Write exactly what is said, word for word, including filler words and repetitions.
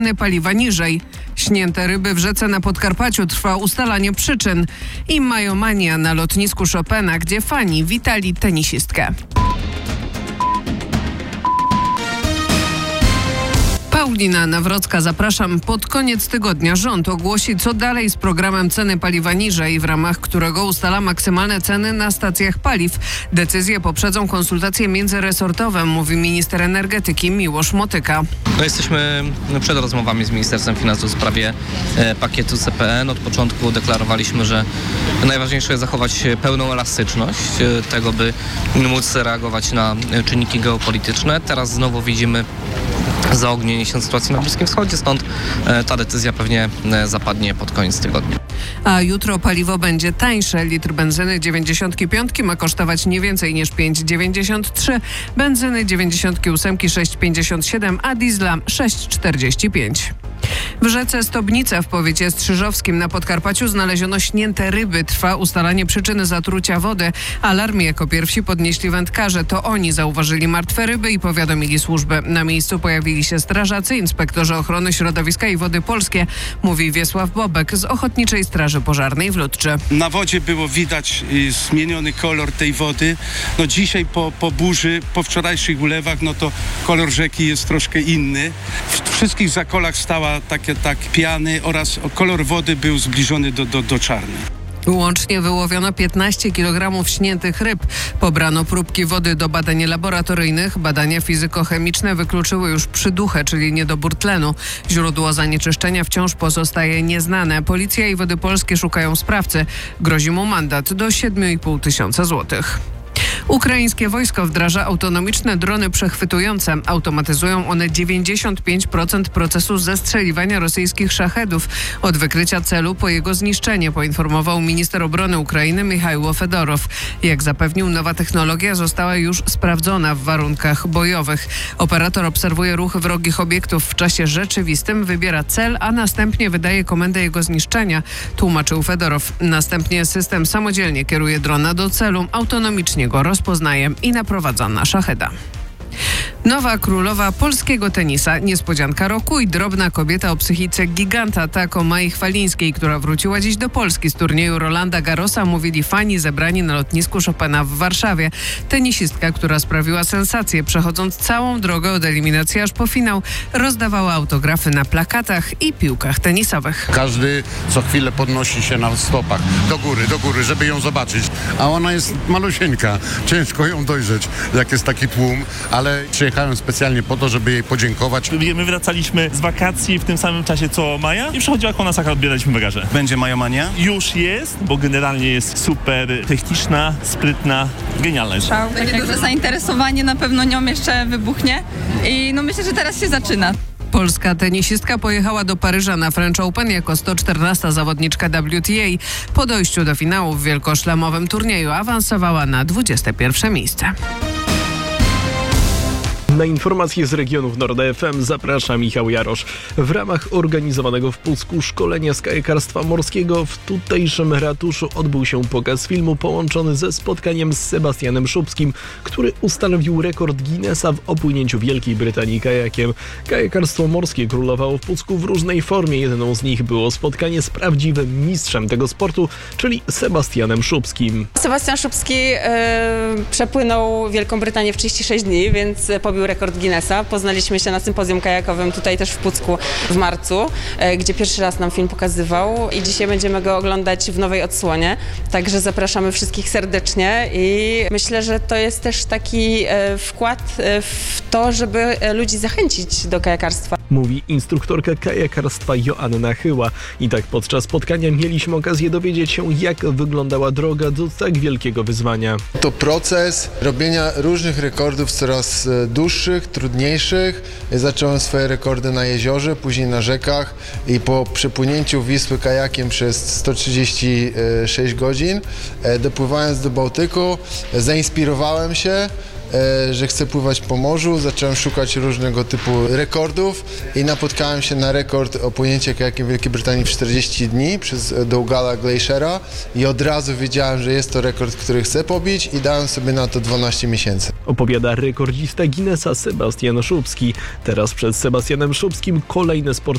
paliwa niżej. Śnięte ryby w rzece na Podkarpaciu, trwa ustalanie przyczyn. I majomania na lotnisku Chopina, gdzie fani witali tenisistkę. Paulina Nawrocka, zapraszam. Pod koniec tygodnia rząd ogłosi, co dalej z programem ceny paliwa niżej, w ramach którego ustala maksymalne ceny na stacjach paliw. Decyzje poprzedzą konsultacje międzyresortowe, mówi minister energetyki Miłosz Motyka. No jesteśmy przed rozmowami z Ministerstwem Finansów w sprawie e, pakietu C P N. Od początku deklarowaliśmy, że najważniejsze jest zachować pełną elastyczność e, tego, by móc reagować na e, czynniki geopolityczne. Teraz znowu widzimy zaognienie się sytuacji na Bliskim Wschodzie, stąd e, ta decyzja pewnie e, zapadnie pod koniec tygodnia. A jutro paliwo będzie tańsze. Litr benzyny dziewięćdziesiąt pięć ma kosztować nie więcej niż pięć dziewięćdziesiąt trzy, benzyny dziewięćdziesiąt osiem sześć pięćdziesiąt siedem, a diesla sześć czterdzieści pięć. W rzece Stobnica w powiecie strzyżowskim na Podkarpaciu znaleziono śnięte ryby. Trwa ustalanie przyczyny zatrucia wody. Alarm jako pierwsi podnieśli wędkarze. To oni zauważyli martwe ryby i powiadomili służbę. Na miejscu pojawili się strażacy, inspektorzy ochrony środowiska i Wody Polskie, mówi Wiesław Bobek z Ochotniczej Straży Pożarnej w Ludczy. Na wodzie było widać y, zmieniony kolor tej wody. No dzisiaj po, po burzy, po wczorajszych ulewach, no to kolor rzeki jest troszkę inny. W wszystkich zakolach stała takie tak piany oraz kolor wody był zbliżony do, do, do czarnej. Łącznie wyłowiono piętnaście kilogramów śniętych ryb. Pobrano próbki wody do badań laboratoryjnych. Badania fizykochemiczne wykluczyły już przyduchę, czyli niedobór tlenu. Źródło zanieczyszczenia wciąż pozostaje nieznane. Policja i Wody Polskie szukają sprawcy. Grozi mu mandat do siedmiu i pół tysiąca złotych. Ukraińskie wojsko wdraża autonomiczne drony przechwytujące. Automatyzują one dziewięćdziesiąt pięć procent procesu zestrzeliwania rosyjskich szachedów. Od wykrycia celu po jego zniszczenie, poinformował minister obrony Ukrainy Michajło Fedorow. Jak zapewnił, nowa technologia została już sprawdzona w warunkach bojowych. Operator obserwuje ruchy wrogich obiektów w czasie rzeczywistym, wybiera cel, a następnie wydaje komendę jego zniszczenia, tłumaczył Fedorow. Następnie system samodzielnie kieruje drona do celu, autonomicznie go rozpoznaje i naprowadza na szacheda. Nowa królowa polskiego tenisa, niespodzianka roku i drobna kobieta o psychice giganta. Tak o Mai Chwalińskiej, która wróciła dziś do Polski z turnieju Rolanda Garrosa, mówili fani zebrani na lotnisku Chopina w Warszawie. Tenisistka, która sprawiła sensację, przechodząc całą drogę od eliminacji aż po finał, rozdawała autografy na plakatach i piłkach tenisowych. Każdy co chwilę podnosi się na stopach do góry, do góry, żeby ją zobaczyć. A ona jest malusieńka, ciężko ją dojrzeć, jak jest taki tłum, ale przyjechałem specjalnie po to, żeby jej podziękować. My wracaliśmy z wakacji w tym samym czasie co Maja i przychodziła koło nas, jak odbieraliśmy bagaże. Będzie majomania? Już jest, bo generalnie jest super techniczna, sprytna, genialna jest. Będzie duże zainteresowanie, na pewno nią jeszcze wybuchnie i no myślę, że teraz się zaczyna. Polska tenisistka pojechała do Paryża na French Open jako sto czternasta zawodniczka W T A. Po dojściu do finału w wielkoszlemowym turnieju awansowała na dwudzieste pierwsze miejsce. Na informacje z regionów Nord F M zaprasza Michał Jarosz. W ramach organizowanego w Pucku szkolenia z kajakarstwa morskiego w tutejszym ratuszu odbył się pokaz filmu połączony ze spotkaniem z Sebastianem Szubskim, który ustanowił rekord Guinnessa w opłynięciu Wielkiej Brytanii kajakiem. Kajakarstwo morskie królowało w Pucku w różnej formie. Jedną z nich było spotkanie z prawdziwym mistrzem tego sportu, czyli Sebastianem Szubskim. Sebastian Szubski e, przepłynął Wielką Brytanię w trzydzieści sześć dni, więc pobił rekord Guinnessa. Poznaliśmy się na sympozjum kajakowym tutaj też w Pucku w marcu, e, gdzie pierwszy raz nam film pokazywał i dzisiaj będziemy go oglądać w nowej odsłonie. Także zapraszamy wszystkich serdecznie i myślę, że to jest też taki e, wkład e, w to, żeby e, ludzi zachęcić do kajakarstwa. Mówi instruktorka kajakarstwa Joanna Chyła. I tak podczas spotkania mieliśmy okazję dowiedzieć się, jak wyglądała droga do tak wielkiego wyzwania. To proces robienia różnych rekordów coraz dłuższych, trudniejszych. Zacząłem swoje rekordy na jeziorze, później na rzekach i po przepłynięciu Wisły kajakiem przez sto trzydzieści sześć godzin, dopływając do Bałtyku, zainspirowałem się, że chcę pływać po morzu, zacząłem szukać różnego typu rekordów i napotkałem się na rekord opłynięcia kajakiem Wielkiej Brytanii w czterdzieści dni przez Dougala Glaciera i od razu wiedziałem, że jest to rekord, który chcę pobić i dałem sobie na to dwanaście miesięcy. Opowiada rekordzista Guinnessa Sebastian Szubski. Teraz przed Sebastianem Szubskim kolejne sportowe